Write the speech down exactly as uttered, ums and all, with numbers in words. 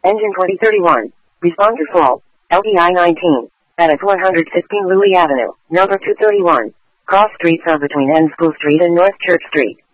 Engine twenty thirty-one. Respond to fault. L D I nineteen. At one hundred fifteen Louis Avenue, number two thirty-one. Cross streets are between N School Street and North Church Street.